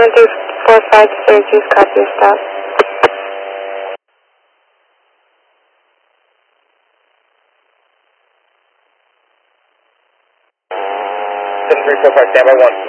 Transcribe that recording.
7245 Syracuse, copy your stop. 7345, standby 1.